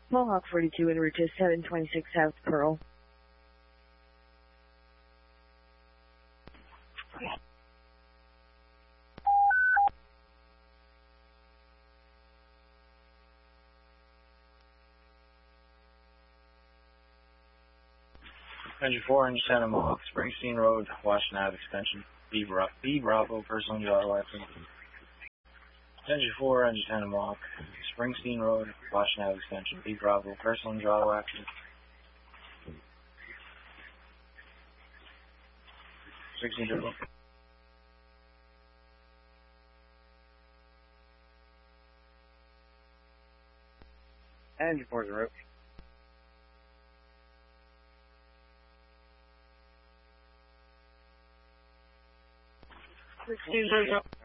Mohawk 42 en route to 726 South Pearl. Engine 4, Engine 10 Mohawk, Springsteen Road, Washington Ave Extension, B Bravo, personal Java Action. Engine 4, Engine 10 Mohawk, Springsteen Road, Washington Ave Extension, B Bravo, personal Java Action. 16 Turbo. Engine 4 0. Turbo.